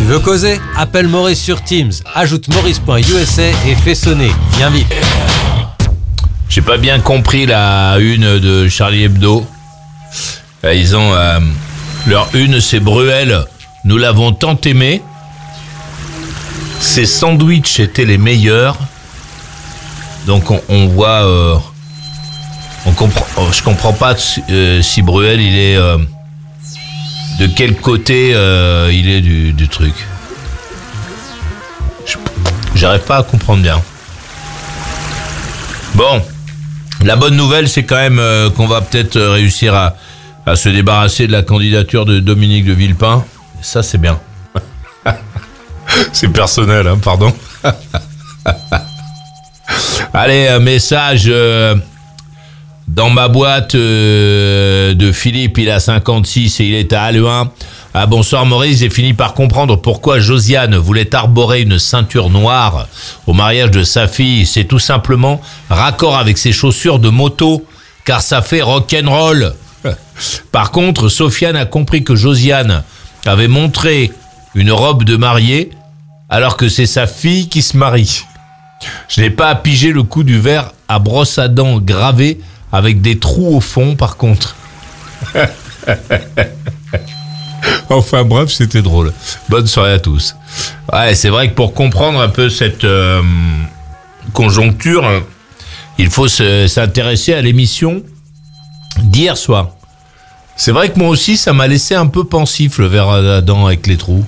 Tu veux causer? Appelle Maurice sur Teams. Ajoute maurice.usa et fais sonner. Viens vite. J'ai pas bien compris la une de Charlie Hebdo. Ils ont... leur une, c'est Bruel. Nous l'avons tant aimé. Ses sandwichs étaient les meilleurs. Donc on voit... je comprends pas si Bruel, il est... de quel côté il est du truc. J'arrive pas à comprendre bien. Bon, la bonne nouvelle, c'est quand même qu'on va peut-être réussir à se débarrasser de la candidature de Dominique de Villepin. Ça, c'est bien. C'est personnel, hein, pardon. Allez, un message dans ma boîte de Philippe, il a 56 et il est à Halluin. Ah, bonsoir Maurice, j'ai fini par comprendre pourquoi Josiane voulait arborer une ceinture noire au mariage de sa fille. C'est tout simplement raccord avec ses chaussures de moto, car ça fait rock'n'roll. Par contre, Sofiane a compris que Josiane avait montré une robe de mariée alors que c'est sa fille qui se marie. Je n'ai pas pigé le coup du verre à brosse à dents gravé avec des trous au fond, par contre. Enfin bref, c'était drôle. Bonne soirée à tous. Ouais, c'est vrai que pour comprendre un peu cette conjoncture, il faut s'intéresser à l'émission d'hier soir. C'est vrai que moi aussi, ça m'a laissé un peu pensif, le verre à dents avec les trous.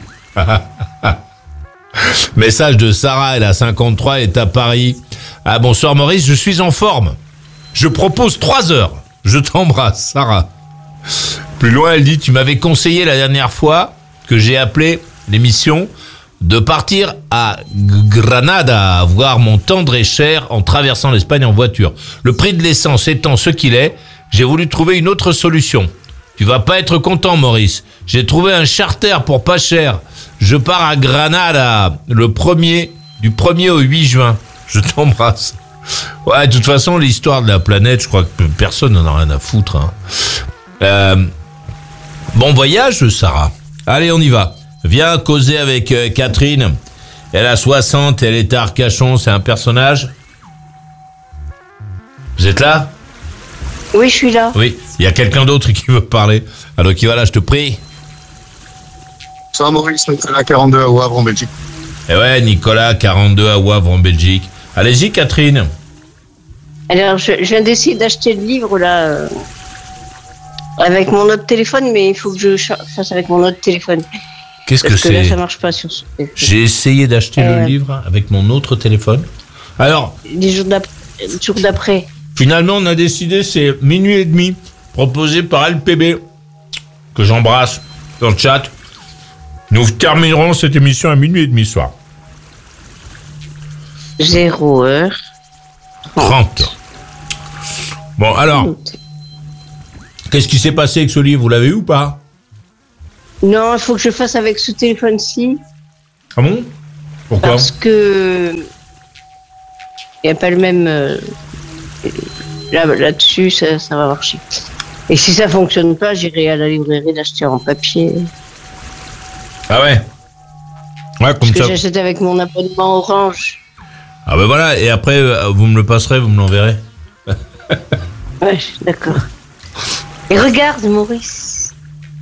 Message de Sarah, elle a 53, elle est à Paris. Ah, bonsoir Maurice, je suis en forme. Je propose 3 heures. Je t'embrasse, Sarah. Plus loin, elle dit, tu m'avais conseillé la dernière fois que j'ai appelé l'émission de partir à Granada, voir mon tendre et cher en traversant l'Espagne en voiture. Le prix de l'essence étant ce qu'il est, j'ai voulu trouver une autre solution. Tu vas pas être content, Maurice. J'ai trouvé un charter pour pas cher. Je pars à Granada du 1er au 8 juin. Je t'embrasse. Ouais, de toute façon, l'histoire de la planète, je crois que personne n'en a rien à foutre. Hein. Bon voyage, Sarah. Allez, on y va. Viens causer avec Catherine. Elle a 60, elle est à Arcachon, c'est un personnage. Vous êtes là? Oui, je suis là. Oui, il y a quelqu'un d'autre qui veut parler. Alors qui va là, je te prie. Ça va, Maurice, Nicolas 42 à Wavre en Belgique. Eh ouais, Nicolas 42 à Wavre en Belgique. Allez-y, Catherine. Alors, je viens d'essayer d'acheter le livre, là, avec mon autre téléphone, mais il faut que je fasse avec mon autre téléphone. Qu'est-ce que Parce que là, c'est? ça marche pas sur ce téléphone. J'ai essayé d'acheter le livre avec mon autre téléphone. Alors, Les jours d'après. finalement, on a décidé, c'est minuit et demi, proposé par LPB, que j'embrasse dans le chat. Nous terminerons cette émission à minuit et demi ce soir. 0h30. 30. Bon, alors, qu'est-ce qui s'est passé avec ce livre? Vous l'avez eu ou pas? Non, il faut que je fasse avec ce téléphone-ci. Ah bon? Pourquoi? Parce que il n'y a pas le même... là-dessus, ça va marcher. Et si ça fonctionne pas, j'irai à la librairie l'acheter en papier. Ah ouais? Ouais, comme Parce que ça. j'achète avec mon abonnement Orange. Ah ben voilà, et après, vous me le passerez, vous me l'enverrez. Ouais, d'accord. Et regarde, Maurice.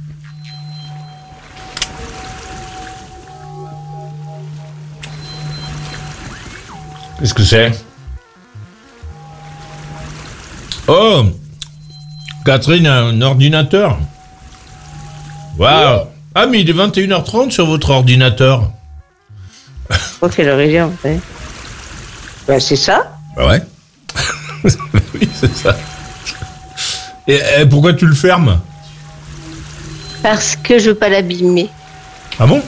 Qu'est-ce que c'est? Oh! Catherine a un ordinateur. Waouh! Oui. Ah, mais il est 21h30 sur votre ordinateur. Oh, quelle origine, en fait. Ben, c'est ça. Bah ouais. Oui, c'est ça. Et pourquoi tu le fermes? Parce que je veux pas l'abîmer. Ah bon?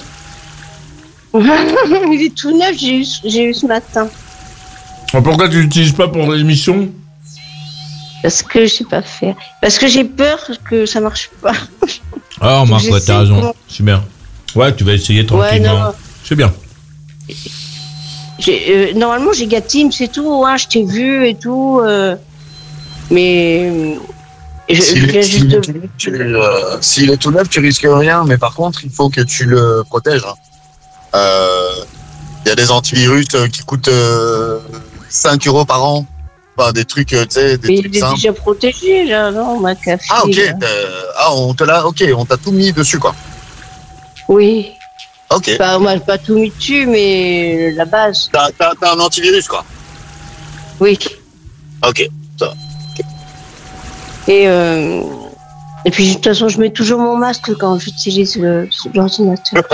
Il est tout neuf, j'ai eu ce matin. Pourquoi tu l'utilises pas pour l'émission? Parce que je sais pas faire. Parce que j'ai peur que ça marche pas. Ah, Marc, ouais, t'as raison. Comment... C'est bien. Ouais, tu vas essayer tranquillement. Ouais, c'est bien. Normalement, j'ai Gatine, c'est tout. Hein, je t'ai vu et tout. Mais... S'il est tout neuf, tu risques rien, mais par contre, il faut que tu le protèges. Hein. Il y a des antivirus qui coûtent 5 € par an. Enfin, des trucs, tu sais, des Mais trucs il est simples. déjà protégé, là, non, ma café. Ah, ok. Là. On t'a tout mis dessus, quoi. Oui. Ok. Enfin, on m'a pas tout mis dessus, mais la base. T'as un antivirus, quoi. Oui. Ok. Et puis, de toute façon, je mets toujours mon masque quand j'utilise l'ordinateur.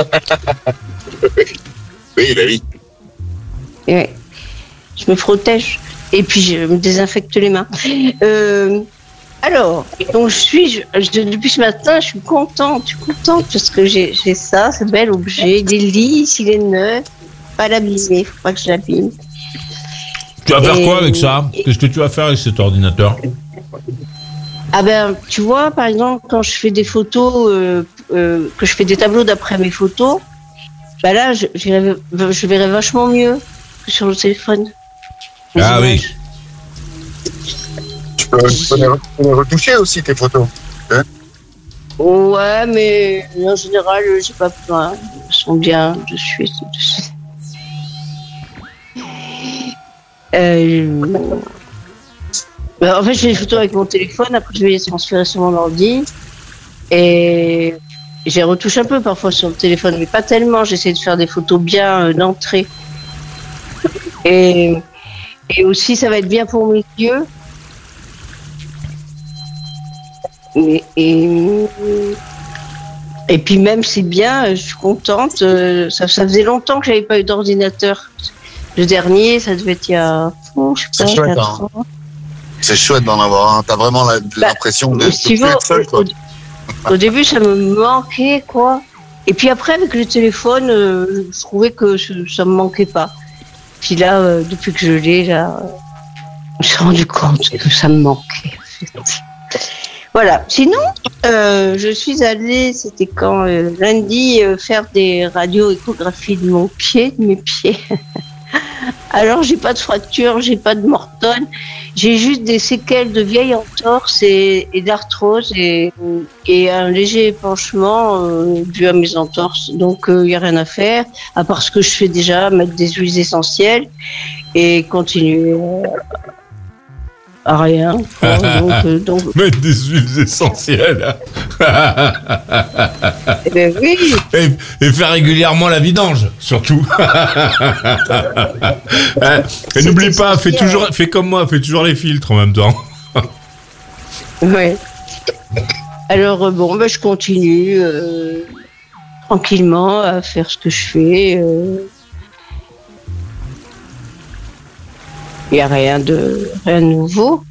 Oui, bah oui. Et ouais. Je me protège. Et puis, je me désinfecte les mains. Alors, donc depuis ce matin, je suis contente parce que j'ai ça, ce bel objet. Il est lisse, il est neuf, pas l'abîmer, faut pas que je l'abîme. Tu vas faire quoi avec ça? Qu'est-ce que tu vas faire avec cet ordinateur? Ah ben, tu vois, par exemple, quand je fais des photos, que je fais des tableaux d'après mes photos, bah là, je verrai vachement mieux que sur le téléphone. Les Ah oui. images. Tu peux les retoucher aussi, tes photos. Ouais, mais en général, j'ai pas besoin. Elles sont bien dessus. En fait, je fais des photos avec mon téléphone, après je vais les transférer sur mon ordi. Et j'ai retouche un peu parfois sur le téléphone, mais pas tellement. J'essaie de faire des photos bien d'entrée. Et aussi, ça va être bien pour mes yeux. Et puis même, c'est bien, je suis contente. Ça faisait longtemps que j'avais pas eu d'ordinateur. Le dernier, ça devait être il y a, je sais pas, 4 ans. C'est chouette d'en avoir un. T'as vraiment l'impression de si plus être seul, quoi. Au début, ça me manquait, quoi. Et puis après, avec le téléphone, je trouvais que ça me manquait pas. Puis là, depuis que je l'ai, là, je me suis rendu compte que ça me manquait. Voilà. Sinon, je suis allée, c'était quand lundi, faire des radioéchographies de mes pieds. Alors, j'ai pas de fracture, j'ai pas de mortonne, j'ai juste des séquelles de vieille entorse et d'arthrose et un léger épanchement dû à mes entorses. Donc, il n'y a rien à faire, à part ce que je fais déjà, mettre des huiles essentielles et continuer à rien. Donc, Mettre des huiles essentielles. eh ben oui. Et faire régulièrement la vidange, surtout. Et n'oublie pas, fais comme moi, fais toujours les filtres en même temps. Ouais. Alors je continue tranquillement à faire ce que je fais. Il n'y a rien de nouveau.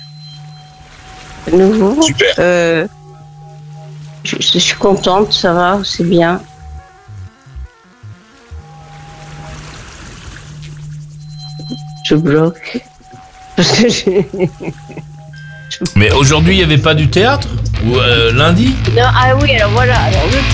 Super. Je suis contente, ça va, c'est bien. Je bloque. Parce que Mais aujourd'hui, il n'y avait pas du théâtre? Ou lundi? Non, ah oui, alors voilà. Alors,